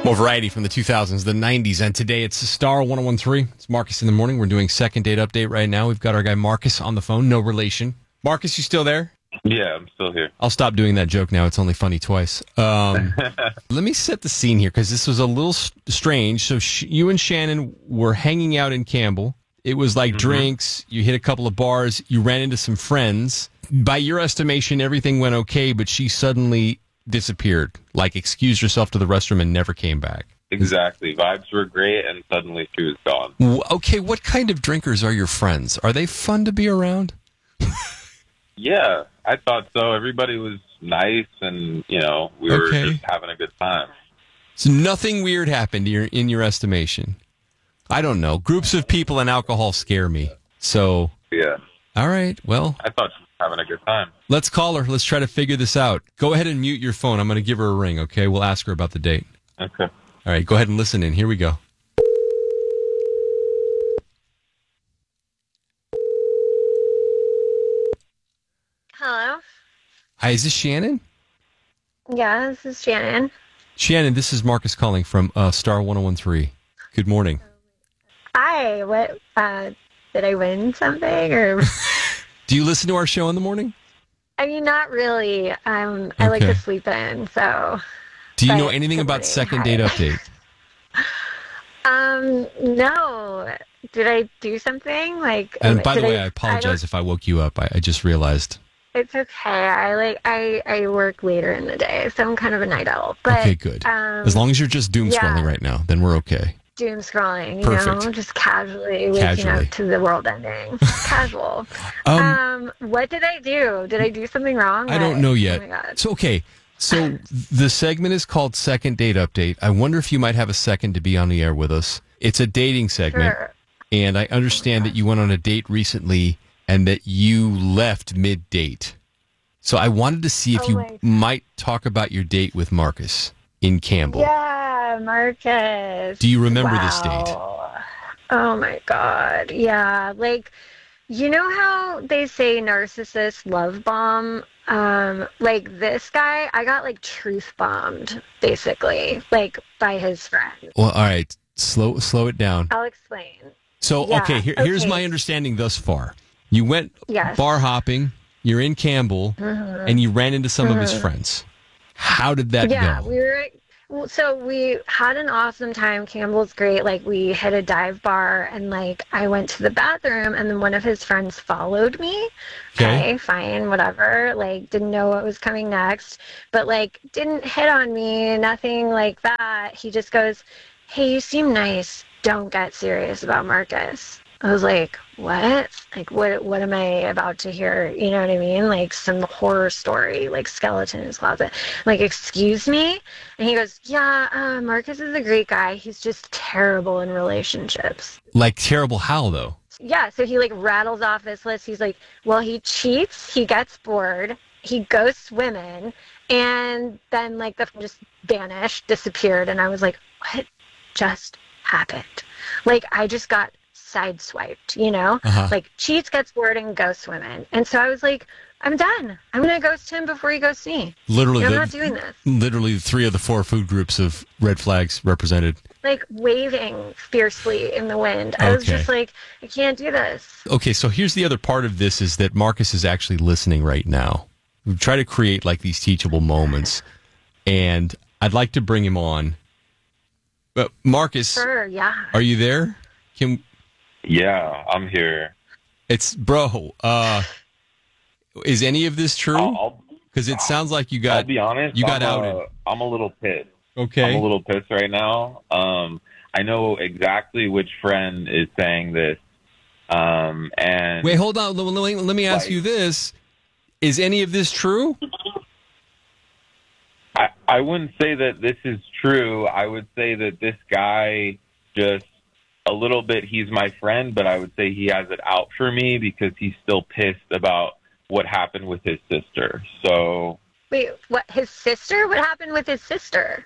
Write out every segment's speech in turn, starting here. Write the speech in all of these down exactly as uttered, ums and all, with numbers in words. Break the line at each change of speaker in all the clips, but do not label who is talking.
More variety from the two thousands, the nineties, and today it's Star one oh one three. It's Marcus in the morning. We're doing second date update right now. We've got our guy Marcus on the phone, no relation. Marcus, you still there?
Yeah, I'm still here.
I'll stop doing that joke now. It's only funny twice. Um, let me set the scene here because this was a little s- strange. So sh- you and Shannon were hanging out in Campbell. It was like mm-hmm. drinks. You hit a couple of bars. You ran into some friends. By your estimation, everything went okay, but she suddenly disappeared, like excused herself to the restroom and never came back.
Exactly. Vibes were great, and suddenly she was gone.
Okay, what kind of drinkers are your friends? Are they fun to be around?
Yeah, I thought so. Everybody was nice, and, you know, we were
okay.
just having a good time.
So nothing weird happened in your, in your estimation? I don't know. Groups of people and alcohol scare me. So,
yeah.
All right, well.
I thought she was having a good time.
Let's call her. Let's try to figure this out. Go ahead and mute your phone. I'm going to give her a ring, okay? We'll ask her about the date.
Okay.
All right, go ahead and listen in. Here we go.
Hello?
Hi, is this Shannon?
Yeah, this is Shannon.
Shannon, this is Marcus calling from uh, Star one oh one three. Good morning.
Hi, what, uh, did I win something, or?
Do you listen to our show in the morning?
I mean, not really. Um, I
okay.
like to sleep in, so.
Do you
but
know anything about
morning.
Second
Hi.
Date Update?
um, no. Did I do something? Like,
And by the way,
I,
I apologize
I
if I woke you up. I, I just realized.
It's okay. I like I, I work later in the day, so I'm kind of a night owl. But,
okay, good.
Um,
as long as you're just doom
yeah.
scrolling right now, then we're okay.
Doom scrolling, you
Perfect.
know, just casually waking
Casually.
up to the world ending. Casual.
Um,
um, what did I do? Did I do something wrong?
I don't know yet.
Oh my God.
So, okay. So the segment is called Second Date Update. I wonder if you might have a second to be on the air with us. It's a dating segment.
Sure.
And I understand that you went on a date recently and that you left mid-date. So I wanted to see if
Oh
you
my-
might talk about your date with Marcus in Campbell.
Yeah, Marcus.
Do you remember
wow.
this date?
Oh my God. Yeah. Like, you know how they say narcissists love bomb? Um, like this guy, I got like truth bombed, basically, like by his friend.
Well, all right. Slow slow it down.
I'll explain.
So,
Yeah,
okay, here, here's
okay.
my understanding thus far. You went
Yes.
bar hopping, you're in Campbell,
Mm-hmm.
and you ran into some of his friends. How did that
Yeah,
go?
we were. well, So we had an awesome time. Campbell's great. Like we hit a dive bar, and like I went to the bathroom, and then one of his friends followed me.
Okay.
Okay, fine, whatever. Like didn't know what was coming next, but like didn't hit on me, nothing like that. He just goes, "Hey, you seem nice. Don't get serious about Marcus." I was like, what? Like, what What am I about to hear? You know what I mean? Like some horror story, like skeleton in his closet. I'm like, excuse me? And he goes, yeah, uh, Marcus is a great guy. He's just terrible in relationships.
Like terrible how, though?
Yeah, so he, like, rattles off this list. He's like, well, he cheats, he gets bored, he ghosts women, and then, like, the just vanished, disappeared. And I was like, what just happened? Like, I just got sideswiped, you know?
Uh-huh.
Like, cheats, gets bored, and ghosts women. And so I was like, I'm done. I'm going to ghost him before he ghosts me.
Literally,
I'm
the,
not doing this.
Literally, three of the four food groups of red flags represented.
Like, waving fiercely in the wind. I was
Okay.
just like, I can't do this.
Okay, so here's the other part of this is that Marcus is actually listening right now. We try to create like these teachable moments, and I'd like to bring him on. But Marcus,
Sure, yeah.
are you there? Can
Yeah, I'm here.
it's bro? Uh, is any of this true?
I'll,
Because it sounds like you
I'll,
got
I'll be honest.
you got
I'm,
outed.
Uh, I'm a little pissed.
Okay.
I'm a little pissed right now. Um, I know exactly which friend is saying this. Um, and
Wait, hold on. Let, let me, let me ask
like-
you this: is any of this true?
I, I wouldn't say that this is true. I would say that this guy just a little bit, he's my friend, but I would say he has it out for me because he's still pissed about what happened with his sister. So,
Wait, what? His sister? What happened with his sister?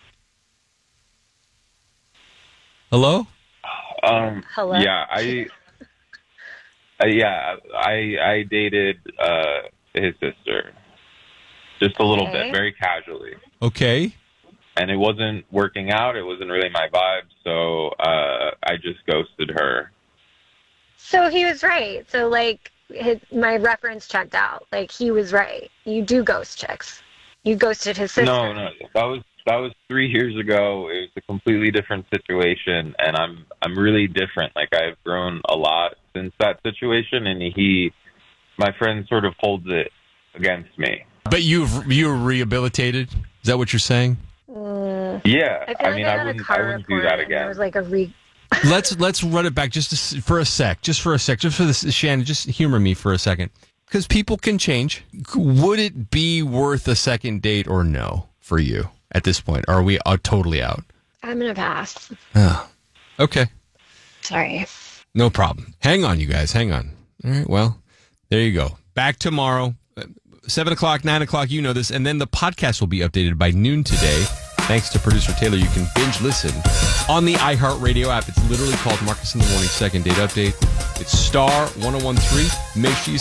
Hello?
um,
Hello?
yeah, I, uh, yeah, I, I dated, uh, his sister just a little
Okay.
bit, very casually.
Okay.
and it wasn't working out. It wasn't really my vibe, so uh, I just ghosted her.
So he was right. So, like, his, my reference checked out. Like, he was right. You do ghost chicks. You ghosted his sister.
No, no, that was that was three years ago. It was a completely different situation, and I'm I'm really different. Like, I've grown a lot since that situation, and he, my friend, sort of holds it against me.
But you've you're rehabilitated. Is that what you're saying?
Mm,
Yeah,
I, feel
I
like
mean,
I,
I
got
wouldn't
a car
I wouldn't do
report
that
and
again.
There was like a re.
let's let's run it back just to, for a sec, just for a sec, just for this. Shannon, just humor me for a second, because people can change. Would it be worth a second date or no for you at this point? Or are we uh, totally out?
I'm gonna pass.
Oh, okay.
Sorry.
No problem. Hang on, you guys. Hang on. All right. Well, there you go. Back tomorrow, seven o'clock, nine o'clock. You know this, and then the podcast will be updated by noon today. Thanks to producer Taylor, you can binge listen on the iHeartRadio app. It's literally called Marcus in the Morning Second Date Update. It's star one oh one three. Make sure you